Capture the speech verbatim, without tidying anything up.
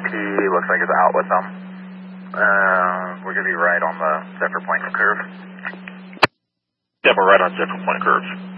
T looks like it's out with them. Uh, we're going to be right on the Zephyr Point curve. Yeah, we're right on Zephyr Point curve.